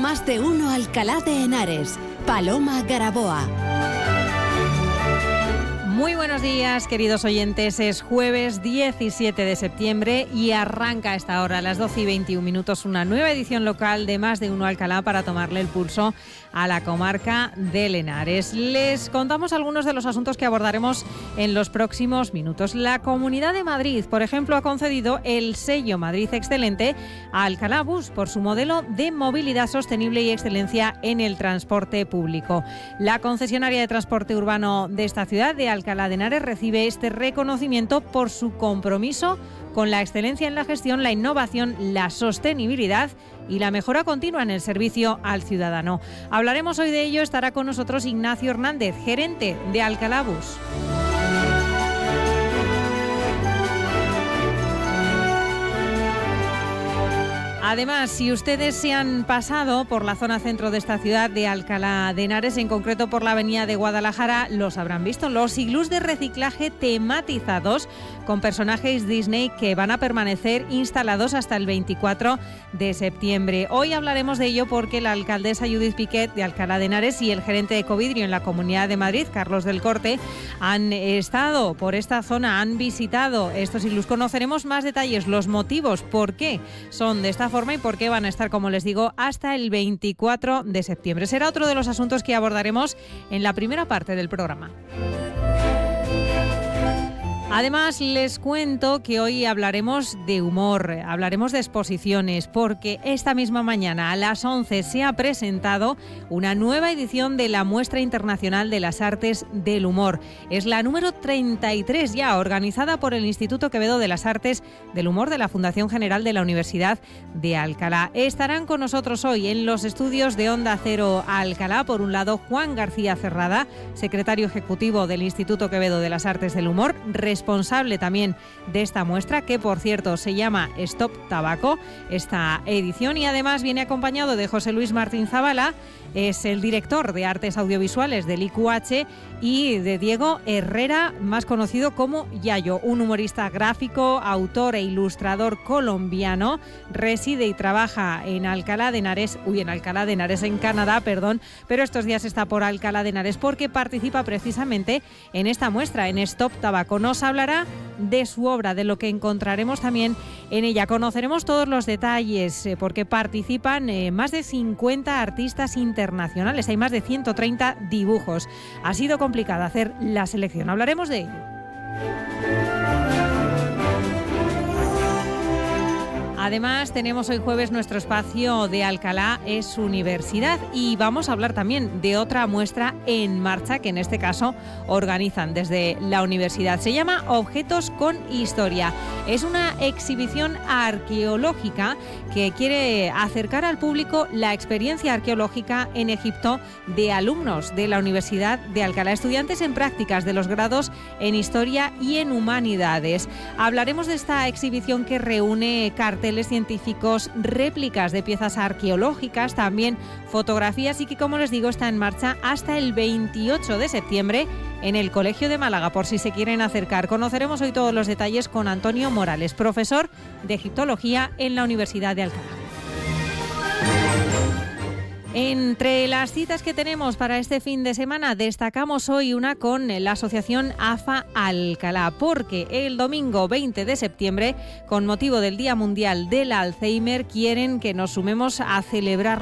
Más de Uno Alcalá de Henares. Paloma Garaboa. Muy buenos días, queridos oyentes. Es jueves 17 de septiembre y arranca a esta hora, a las 12 y 21 minutos, una nueva edición local de Más de Uno Alcalá para tomarle el pulso a la comarca de Henares. Les contamos algunos de los asuntos que abordaremos en los próximos minutos. La Comunidad de Madrid, por ejemplo, ha concedido el sello Madrid Excelente a Alcalá Bus por su modelo de movilidad sostenible y excelencia en el transporte público. La concesionaria de transporte urbano de esta ciudad, de Alcalá de Henares, recibe este reconocimiento por su compromiso con la excelencia en la gestión, la innovación, la sostenibilidad y la mejora continua en el servicio al ciudadano. Hablaremos hoy de ello. Estará con nosotros Ignacio Hernández, gerente de Alcalá Bus. Además, si ustedes se han pasado por la zona centro de esta ciudad de Alcalá de Henares, en concreto por la avenida de Guadalajara, los habrán visto. Los iglús de reciclaje tematizados con personajes Disney que van a permanecer instalados hasta el 24 de septiembre. Hoy hablaremos de ello porque la alcaldesa Judith Piquet de Alcalá de Henares y el gerente de Ecovidrio en la Comunidad de Madrid, Carlos del Corte, han estado por esta zona, han visitado estos iglús. Conoceremos más detalles, los motivos, por qué son de esta forma y por qué van a estar, como les digo, hasta el 24 de septiembre. Será otro de los asuntos que abordaremos en la primera parte del programa. Además, les cuento que hoy hablaremos de humor, hablaremos de exposiciones, porque esta misma mañana a las 11 se ha presentado una nueva edición de la Muestra Internacional de las Artes del Humor. Es la número 33 ya, organizada por el Instituto Quevedo de las Artes del Humor de la Fundación General de la Universidad de Alcalá. Estarán con nosotros hoy en los estudios de Onda Cero Alcalá, por un lado, Juan García Cerrada, secretario ejecutivo del Instituto Quevedo de las Artes del Humor, responsable también de esta muestra, que por cierto se llama Stop Tabaco, esta edición, y además viene acompañado de José Luis Martín Zavala, es el director de Artes Audiovisuales del IQH, y de Diego Herrera, más conocido como Yayo, un humorista gráfico, autor e ilustrador colombiano, reside y trabaja en Alcalá de Henares, en Canadá, pero estos días está por Alcalá de Henares porque participa precisamente en esta muestra, en Stop Tabaco. Nos hablará de su obra, de lo que encontraremos también en ella. Conoceremos todos los detalles porque participan más de 50 artistas internacionales, hay más de 130 dibujos. Ha sido complicado hacer la selección, hablaremos de ello. Además, tenemos hoy jueves nuestro espacio de Alcalá es Universidad y vamos a hablar también de otra muestra en marcha que en este caso organizan desde la universidad. Se llama Objetos con Historia. Es una exhibición arqueológica que quiere acercar al público la experiencia arqueológica en Egipto de alumnos de la Universidad de Alcalá, estudiantes en prácticas de los grados en Historia y en Humanidades. Hablaremos de esta exhibición que reúne carteles científicos, réplicas de piezas arqueológicas, también fotografías, y que, como les digo, está en marcha hasta el 28 de septiembre en el Colegio de Málaga, por si se quieren acercar. Conoceremos hoy todos los detalles con Antonio Morales, profesor de Egiptología en la Universidad de Alcalá. Entre las citas que tenemos para este fin de semana, destacamos hoy una con la asociación AFA Alcalá, porque el domingo 20 de septiembre, con motivo del Día Mundial del Alzheimer, quieren que nos sumemos a celebrar